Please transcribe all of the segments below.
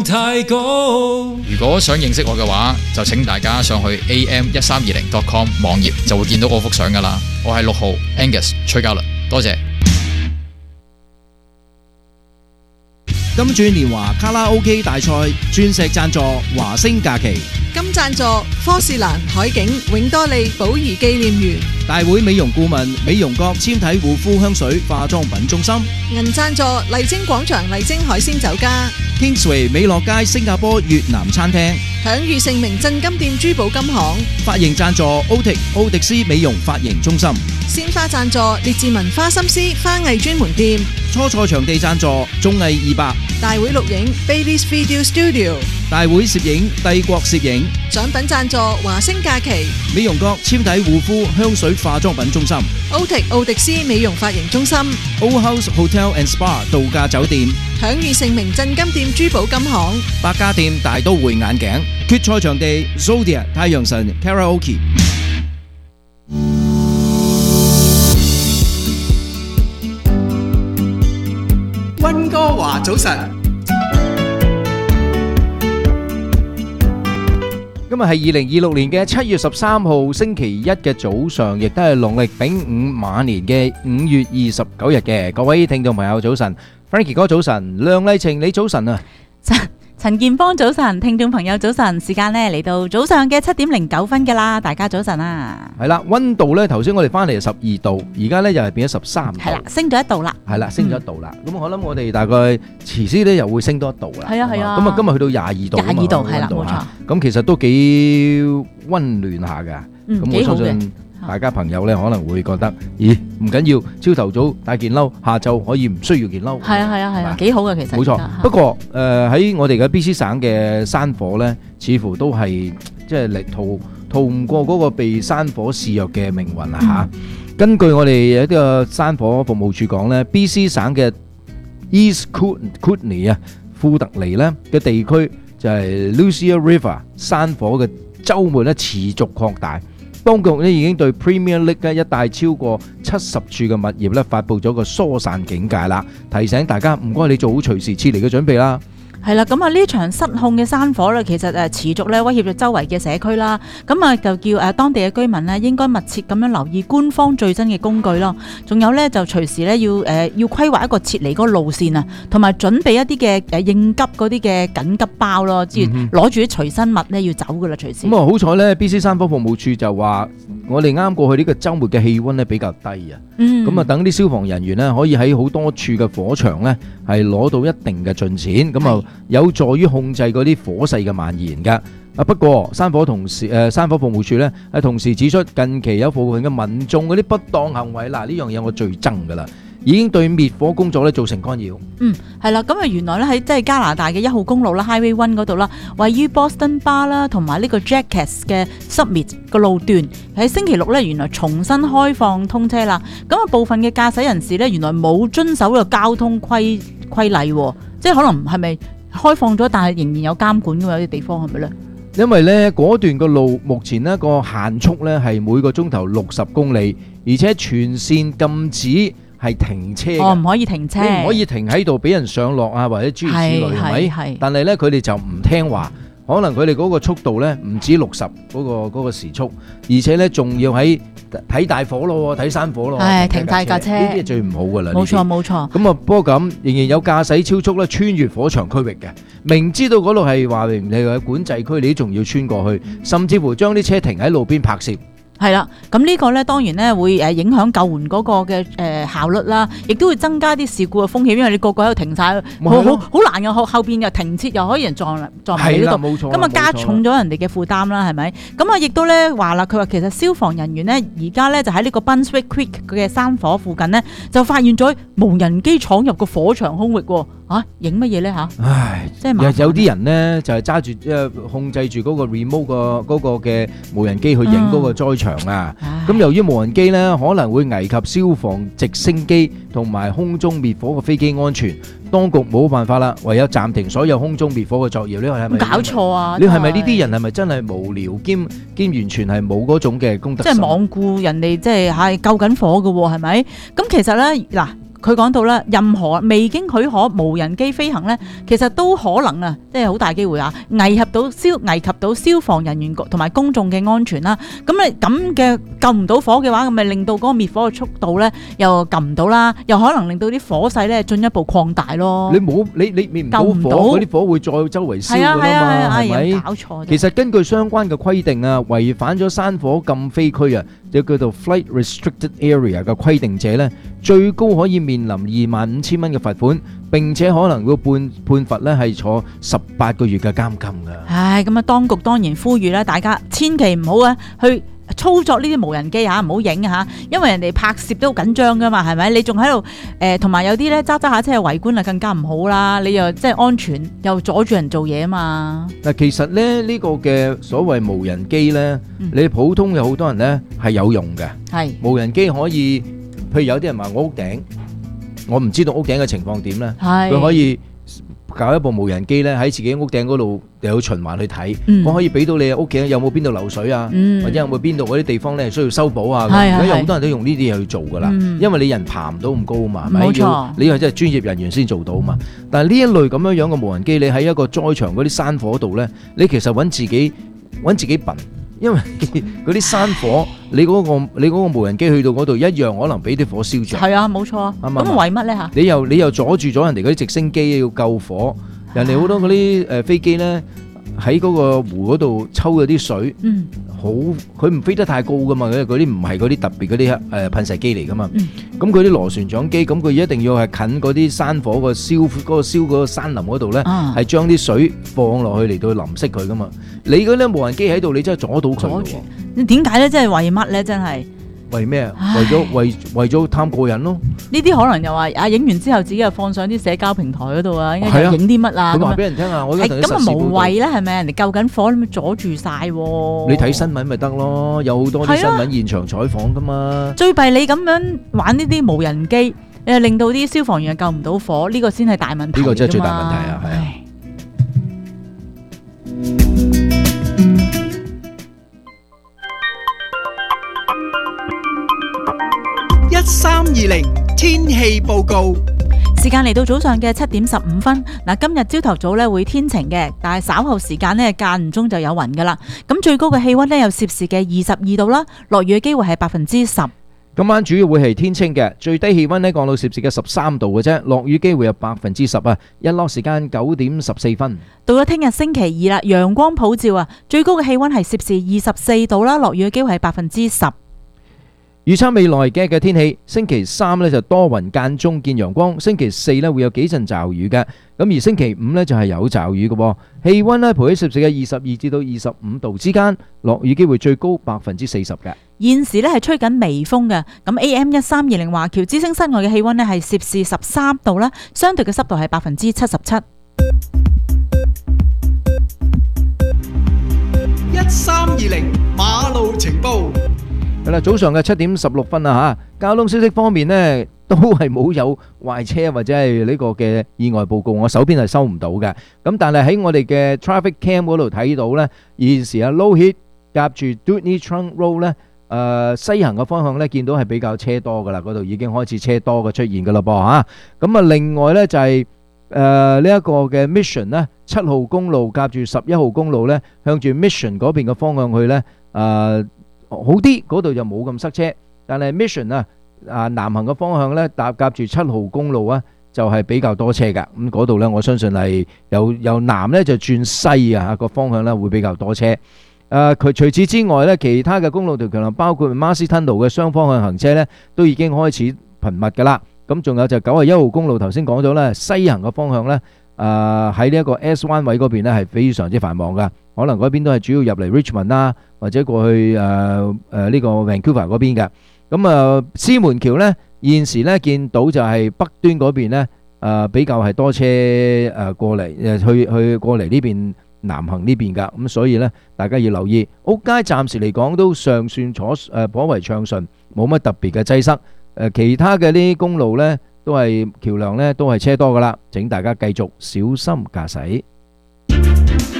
太高。 如果想認識我嘅話，就請大家上去 am1320.com 網頁，就會見到我幅相㗎喇。我係6號 Angus 崔嘉倫，多謝。 金鑽年華卡拉 OK 大賽鑽石贊助華星假期， 金贊助科士蘭海景永多利寶儀紀念園， 大會美容顧問美容閣纖體護膚香水化妝品中心， 銀贊助麗晶廣場麗晶海鮮酒家， Kingsway 美樂街新加坡越南餐廳， 享譽盛名鎮金店珠寶金行， 髮型贊助奧迪斯美容髮型中心， 鮮花贊助列治文花心思花藝專門店， 初賽場地贊助綜藝200， 大會錄影 Baileys Video Studio， 大會攝影帝國攝影， 獎品贊助華星假期， 美容閣纖體護膚香水化妝品中心， 奧迪斯美容髮型中心， Old House Hotel and Spa 度假酒店， 享譽盛名鎮金店珠寶金行， 百家店大都會眼鏡，決賽場地 Zodia 太陽神 Karaoke。 溫哥華早晨， 今日係2026年嘅7月13號星期一嘅早上，亦都係農曆丙午馬年嘅5月29日嘅。各位聽眾朋友早晨， Frankie 哥早晨，梁麗晴你早晨啊。 陳建邦早晨，聽眾朋友早晨，時間呢嚟到早上嘅7點09分㗎啦，大家早晨啊。 係啦，溫度呢頭先我哋翻嚟係12度，而家呢又係變咗13度。 係啦，升咗1度啦。 係啦，升咗1度啦。咁我諗我哋大概遲啲呢又會升多1度啦。 係啊係啊。 咁啊今日去到22度。 22度係啦，冇錯。 咁其實都幾溫暖下㗎。 咁我相信大家朋友咧可能會覺得，咦唔緊要，朝頭早帶件褸，下晝可以唔需要件褸。 係啊係啊係啊，幾好嘅其實。 冇錯，不過喺我哋嘅 BC 省嘅山火咧，似乎都係即係力逃唔過嗰個被山火肆虐嘅命運啊嚇。根據我哋有一個山火服務處講咧，BC 省嘅 East Kootenay 啊富特尼咧嘅地區就係 Lucia River 山火嘅週末咧持續擴大。當局咧已經對 Premier League 一帶超過70處嘅物業咧發布咗個疏散警戒啦，提醒大家唔該你做好隨時撤離嘅準備啦。 係啦，咁啊呢場失控嘅山火咧，其實持續咧威脅咗周圍嘅社區啦，咁啊就叫當地嘅居民咧應該密切咁樣留意官方最新嘅工具咯，仲有咧就隨時咧要規劃一個撤離嗰個路線啊，同埋準備一啲嘅應急嗰啲嘅緊急包咯，之前攞住啲隨身物咧要走噶啦隨時。 咁啊好彩咧 BC 山火服務處就話我哋啱過去呢個週末嘅氣温咧比較低啊，咁啊等啲消防人員咧可以喺好多處嘅火場咧係攞到一定嘅進展，咁啊有助於控制嗰啲火勢嘅蔓延㗎。不過山火服務處咧同時指出，近期有部分嘅民眾嗰啲不當行為，嗱呢樣嘢我最憎㗎啦，已經對滅火工作咧造成干擾。 係啦，咁啊原來咧喺即係加拿大嘅1號公路啦 Highway 1嗰度啦，位於 Boston Bar 啦同埋呢個 Jackass 嘅 Summit 個路段喺星期六咧原來重新開放通車啦。咁啊部分嘅駕駛人士咧原來冇遵守個交通規例喎，即係可能係咪開放咗，但係仍然有監管嘅有啲地方係咪咧？ 因為咧嗰段個路目前呢個限速咧係每個鐘頭60公里，而且全線禁止係停車嘅。 唔可以停車， 你唔可以停喺度俾人上落啊，或者諸如此類係咪？但係咧佢哋就唔聽話，可能佢哋嗰個速度咧唔止60嗰個時速，而且咧仲要喺睇大火咯，睇山火咯， 停大架車， 呢啲係最唔好噶啦。 冇錯冇錯。 咁啊，不過咁仍然有駕駛超速咧，穿越火場區域嘅，明知道嗰度係話明你係管制區，你都仲要穿過去，甚至乎將啲車停喺路邊拍攝。 係啦，咁呢個咧當然咧會影響救援嗰個嘅效率啦，亦都會增加啲事故嘅風險，因為你個個喺度停晒，好難嘅，後邊又停設又可以人撞埋喺呢度，咁啊加重咗人哋嘅負擔啦，係咪？咁啊亦都咧話啦，佢話其實消防人員咧而家咧就喺呢個 Brunswick Creek 嘅山火附近咧就發現咗無人機闖入個火場空域喎。影乜嘢咧嚇？唉，即係有啲人咧就係揸住控制住嗰個 remote 嗰個嘅無人機去影嗰個災場啊。咁由於無人機咧可能會危及消防直升機同埋空中滅火嘅飛機安全，當局冇辦法啦，唯有暫停所有空中滅火嘅作業。呢個係咪搞錯啊？ 你係咪呢啲人係咪真係無聊兼完全係冇嗰種嘅公德心？ 即係罔顧人哋即係救緊火嘅喎，係咪？咁其實咧嗱。 佢講到啦，任何未經許可無人機飛行咧，其實都可能啊，即係好大機會啊，危及到消防人員同埋公眾嘅安全啦。咁你咁嘅救唔到火嘅話，咁咪令到嗰個滅火嘅速度咧又撳唔到啦，又可能令到啲火勢咧進一步擴大咯。 你滅唔到火，嗰啲火會再周圍燒㗎啦嘛，係咪？ 搞錯。 其實根據相關嘅規定啊，違反咗山火禁飛區啊，就叫做 Flight Restricted Area 嘅規定者咧，最高可以面臨25,000蚊嘅罰款，並且可能會判罰咧係坐18個月嘅監禁㗎。 唉，咁啊，當局當然呼籲咧，大家千祈唔好啊去操作呢啲無人機嚇，唔好影嚇，因為人哋拍攝都好緊張噶嘛，係咪？你仲喺度同埋有啲咧揸下車圍觀啊，更加唔好啦！你又即係安全，又阻住人做嘢啊嘛。嗱， 其實咧呢個嘅所謂無人機咧，你普通有好多人咧係有用嘅。係無人機可以，譬如有啲人話我屋頂，我唔知道屋頂嘅情況點咧，佢可以搞一部無人機咧喺自己屋頂嗰度有循環去睇，我可以俾到你屋企有冇邊度漏水啊，或者有冇邊度嗰啲地方咧需要修補啊。而家有好多人都用呢啲嘢去做噶啦，因為你人爬唔到咁高啊嘛，係咪？冇錯，你係真係專業人員先做到啊嘛。但係呢一類咁樣樣嘅無人機，你喺一個災場嗰啲山火度咧，你其實揾自己笨。因為嗰啲山火，你嗰個無人機去到嗰度一樣可能俾啲火燒着。係啊，冇錯。咁為乜咧嚇？你又阻住咗人哋嗰啲直升機要救火，人哋好多嗰啲飛機咧喺嗰個湖嗰度抽咗啲水，佢唔飛得太高噶嘛，嗰啲唔係嗰啲特別嗰啲噴射機嚟噶嘛。咁佢啲螺旋槳機，咁佢一定要係近嗰啲山火燒嗰個山林嗰度咧，係將啲水放落去嚟到淋熄佢噶嘛。你嗰啲無人機喺度，你真係阻到佢喎。你點解咧？真係為乜咧？真係為咩啊？為咗貪過癮咯。呢啲可能又話影完之後自己又放上啲社交平台嗰度啊，影啲乜啊？咁話俾人聽啊！我而家同你實時報道。咁啊無謂啦，係咪？人哋救緊火，你咪阻住晒喎。你睇新聞咪得咯，有好多啲新聞現場採訪噶嘛。最弊你咁樣玩呢啲無人機，令到啲消防員救唔到火，呢個先係大問題。呢個真係最大問題啊！係啊。 1320天氣報告， 時間嚟到早上嘅7點15分。嗱，今日朝頭早咧會天晴嘅，但係稍後時間咧間唔中就有雲噶啦。咁最高嘅氣溫咧有攝氏嘅22度啦，落雨嘅機會係10%。 今晚主要會係天清嘅，最低氣溫咧降到攝氏嘅13度嘅啫，落雨機會有10%啊。日落時間9點14分。到咗聽日星期二啦，陽光普照啊，最高嘅氣溫係攝氏24度啦，落雨嘅機會係10%。預測未來嘅天氣，星期三呢就多雲間中見陽光，星期四呢會有幾陣驟雨嘅，咁而星期五呢就係有驟雨嘅，氣溫呢徘徊喺攝氏嘅22至到25度之間，落雨機會最高40%嘅。現時呢係吹緊微風嘅，咁 AM1320華僑之聲室外嘅氣溫呢係攝氏13度啦，相對嘅濕度係77%。 1320馬路情報。 係啦，早上嘅7點16分啊嚇，交通消息方面呢，都係冇有壞車或者係呢個嘅意外報告，我手邊係收唔到嘅。咁但係喺我哋嘅 traffic cam 嗰度睇到呢，現時啊 Low Heat 夾住 Dudney Trunk Road 呢，西行嘅方向呢，見到係比較車多噶啦，嗰度已經開始車多嘅出現噶啦噃嚇。咁啊，另外呢，就係呢一個嘅 Mission 呢，7號公路夾住11號公路呢，向住 Mission 嗰邊嘅方向去呢。好啲，嗰度就冇咁塞車，但係 Mission 南行嘅方向咧，夾住7號公路啊，就係比較多車㗎。咁嗰度咧，我相信係由南咧就轉西啊個方向咧會比較多車。佢除此之外咧，其他嘅公路條橋梁包括 Marcy Tunnel 嘅雙方向行車咧，都已經開始頻密㗎啦。咁仲有就91號公路，頭先講咗咧，西行嘅方向咧，喺呢一個 S 灣位嗰邊咧係非常之繁忙㗎。可能嗰邊都係主要入嚟 Richmond 啦，或者過去呢個 Vancouver 嗰邊嘅。咁獅門橋呢，現時呢見到就係北端嗰邊呢，比較係多車過嚟去過嚟呢邊南行呢邊㗎。咁所以呢，大家要留意。屋街暫時嚟講都尚算頗為暢順，冇乜特別嘅擠塞。其他嘅呢啲公路呢，都係橋梁呢，都係車多㗎啦。請大家繼續小心駕駛。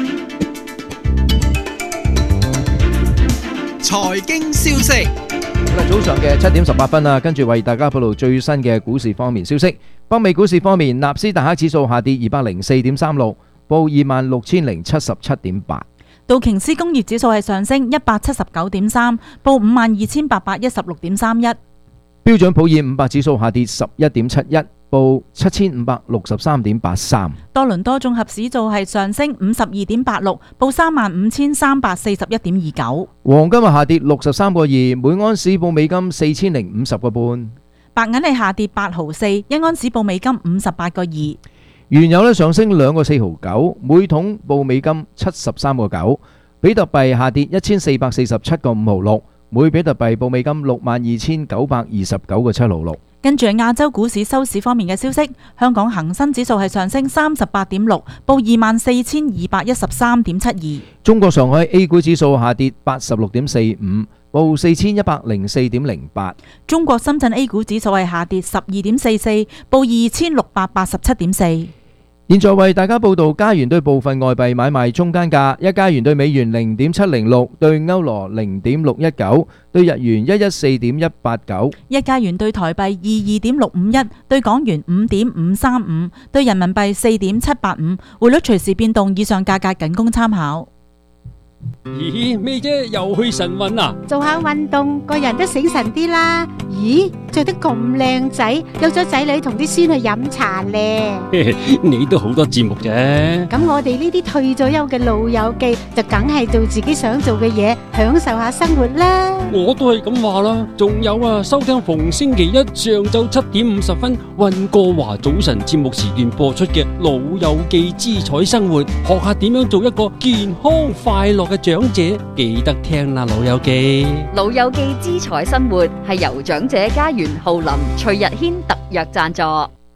財經消息， 早上嘅7點18分啦，跟住為大家報道最新嘅股市方面消息。北美股市方面，納斯達克指數下跌204.36，報26,077.8。 道瓊斯工業指數係上升179.3，報52,816.31。 標準普爾500指數下跌11.71，報7,563.83。 多倫多綜合指數係上升52.86，報35,341.29。 黃金係下跌63個2，每盎司報美金4,050個半。 白銀係下跌8毫4，一盎司報美金58個2。 原油咧上升2個4毫9，每桶報美金73個9。比特幣下跌1447個5毫6，每比特幣報美金62,929個7毫6。 跟住亞洲股市收市方面嘅消息，香港恒生指數係上升38.6，報24,213.72。 中國上海 A 股指數下跌86.45，報4,104.08。 中國深圳 A 股指數係下跌12.44，報2,687.4。 現在為大家報道加元對部分外幣買賣中間價：一加元對美元0.706，對歐羅0.619，對日元114.189， 一加元對台幣22.651，對港元5.535，對人民幣4.785。匯率隨時變動，以上價格僅供參考。 咦，咩啫？又去晨運啊？ 做下運動，個人都醒神啲啦。咦，着得咁靚仔，有咗仔女同啲孫去飲茶咧。 你都好多節目啫。 咁我哋呢啲退咗休嘅老友記，就梗係做自己想做嘅嘢，享受下生活啦。 我都係咁話啦。仲有啊，收聽逢星期一上晝7:50溫哥華早晨節目時段播出嘅《老友記之彩生活》，學下點樣做一個健康快樂嘅長者，記得聽啦，老友記。 老友記之彩生活係由長者家園浩林、徐日軒特約贊助。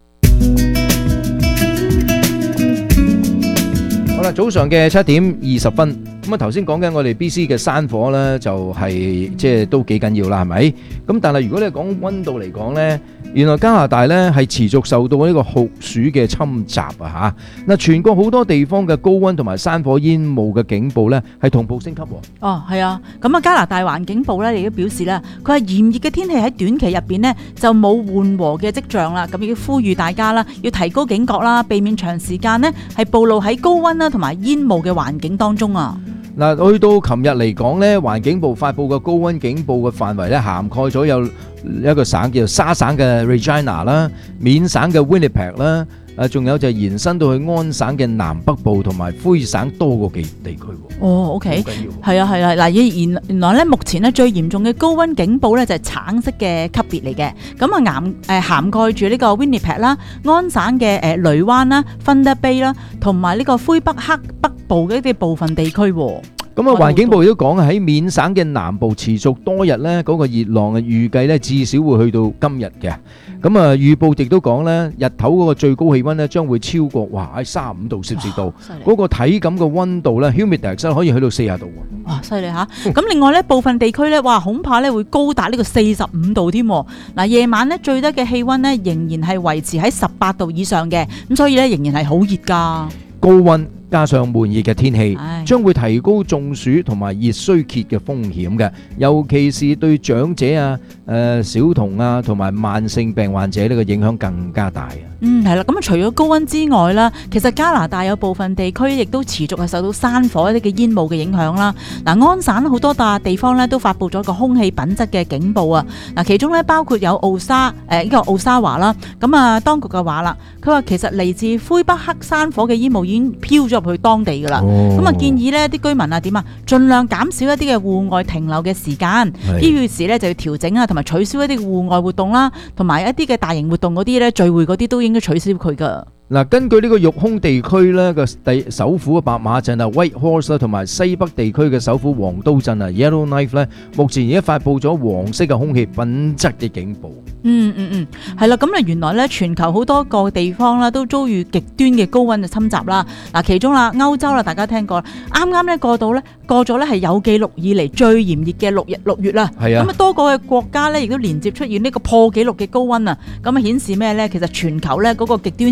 好啦，早上嘅7:20。咁啊，頭先講緊我哋 BC 嘅山火呢，就係即係都幾緊要啦，係咪？咁但係如果你講溫度嚟講呢，原來加拿大呢係持續受到呢個酷暑嘅侵襲啊！嚇，嗱，全國好多地方嘅高溫同埋山火煙霧嘅警報呢係同步升級喎。 哦，係啊，咁啊，加拿大環境部呢亦都表示啦，佢係炎熱嘅天氣喺短期入邊呢就冇緩和嘅跡象啦，咁亦都呼籲大家啦要提高警覺啦，避免長時間呢係暴露喺高溫啦同埋煙霧嘅環境當中啊。 嗱，去到琴日嚟講呢，環境部發布嘅高溫警報嘅範圍呢，涵蓋咗有一個省叫做沙省嘅 Regina 啦，緬省嘅 Winnipeg 啦，仲有就係延伸到去安省嘅南北部同埋魁省多個地區。 哦 ，OK，係啊，嗱，原來咧目前咧最嚴重嘅高溫警報咧就係橙色嘅級別嚟嘅，咁啊涵蓋住呢個 Winnipeg 啦、安省嘅雷灣啦、Thunder Bay 啦，同埋呢個魁北克北部嘅一啲部分地區。 咁啊，環境部亦都講喺緬省嘅南部持續多日呢，嗰個熱浪嘅預計呢至少會去到今日嘅。咁啊，預報亦都講呢，日頭嗰個最高氣溫呢將會超過35度攝氏度，嗰個體感嘅溫度呢 humidity 可以去到40度喎。 哇，犀利嚇！咁另外呢，部分地區呢，哇，恐怕呢會高達呢個45度添。嗱，夜晚呢，最低嘅氣溫呢仍然係維持喺18度以上嘅，咁所以呢，仍然係好熱㗎。 高溫加上悶熱嘅天氣，將會提高中暑同埋熱衰竭嘅風險嘅，尤其是對長者啊、小童啊同埋慢性病患者呢個影響更加大啊。 係啦，咁除咗高溫之外啦，其實加拿大有部分地區亦都持續係受到山火一啲嘅煙霧嘅影響啦。嗱，安省好多笪地方咧都發布咗個空氣品質嘅警報啊。嗱，其中咧包括有奧沙華啦，咁啊當局嘅話啦，佢話其實嚟自魁北克山火嘅煙霧已經飄咗入去當地㗎啦。咁啊建議呢啲居民啊點啊，盡量減少一啲嘅戶外停留嘅時間，必要時咧就要調整啊，同埋取消一啲戶外活動啦，同埋一啲嘅大型活動嗰啲咧聚會嗰啲都應該取消佢噶。 嗱，根據呢個育空地區咧嘅首府白馬鎮啊 Whitehorse 啦，同埋西北地區嘅首府黃刀鎮啊 Yellowknife 咧，目前而家發布咗黃色嘅空氣品質嘅警報。 係啦，咁啊原來咧全球好多個地方啦都遭遇極端嘅高溫嘅侵襲啦。嗱，其中啦歐洲啦，大家聽過，啱啱咧過咗咧係有記錄以嚟最炎熱嘅6月啦。係啊，咁啊多個嘅國家咧亦都連接出現呢個破紀錄嘅高溫啊。咁啊顯示咩咧？其實全球咧嗰個極端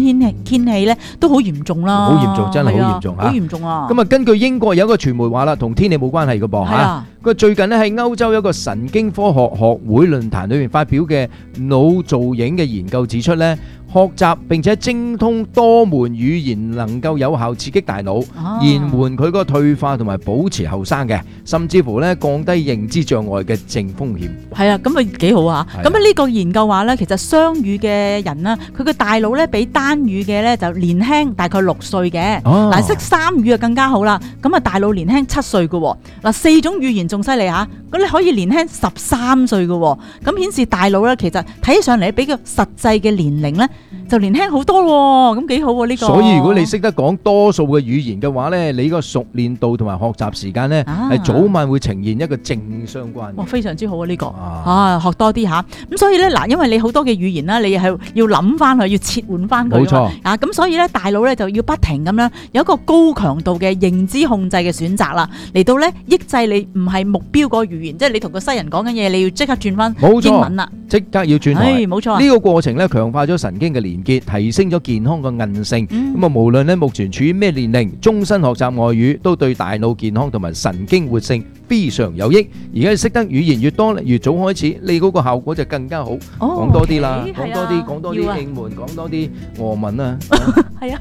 天氣咧都好嚴重啦， 好嚴重，真係好嚴重好嚴重啊！ 咁啊，根據英國有一個傳媒話啦，同天氣冇關係嘅噃嚇。佢最近咧喺歐洲一個神經科學學會論壇裏面發表嘅腦造影嘅研究指出咧，學習並且精通多門語言能夠有效刺激大腦，延緩佢個退化同埋保持後生嘅，甚至乎咧降低認知障礙嘅正風險。係啊， 咁啊幾好啊！咁啊呢個研究話咧，其實雙語嘅人啦，佢個大腦咧比單語嘅咧就年輕大概6歲嘅。嗱，識3語就更加好啦。咁啊大腦年輕7歲嘅喎。嗱，4種語言仲犀利嚇，咁你可以年輕13歲嘅喎。咁顯示大腦咧其實睇起上嚟比較實際嘅年齡咧就年輕好多喎。咁幾好喎呢個。 所以如果你識得講多數嘅語言嘅話咧，你個熟練度同埋學習時間咧係早晚會呈現一個正相關。 哇，非常之好啊呢個。學多啲嚇。咁所以咧嗱，因為你好多嘅語言啦，你係要諗翻佢，要切換翻佢。冇錯。啊，咁所以咧大腦咧就要不停咁樣有一個高強度嘅認知控制嘅選擇啦，嚟到咧抑制你唔係目標個語言，即係你同個西人講緊嘢，你要即刻轉翻英文啦， 即刻要轉台。 冇錯。 呢個過程咧強化咗神經嘅連結，提升咗健康嘅韌性。咁啊，無論咧目前處於咩年齡，終身學習外語都對大腦健康同埋神經活性非常有益。而家識得語言越多，越早開始，你嗰個效果就更加好。講多啲啦，講多啲英文，講多啲俄文啦。 係啊。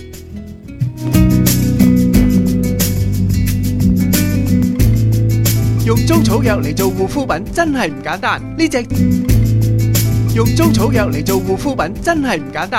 用中草藥嚟做護膚品真係唔簡單，呢隻用中草藥嚟做護膚品真係唔簡單。